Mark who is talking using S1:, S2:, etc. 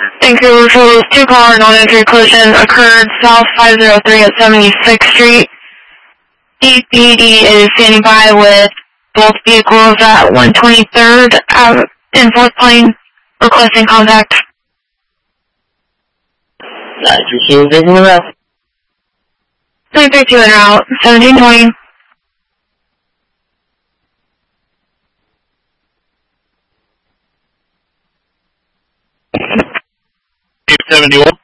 S1: Vancouver Shores, 2-car non-entry collision occurred south 503 at 76th Street. DPD is standing by with both vehicles at 123rd in fourth lane, requesting contact.
S2: 932 taking them out.
S1: 332 en route, 1720.
S2: 71.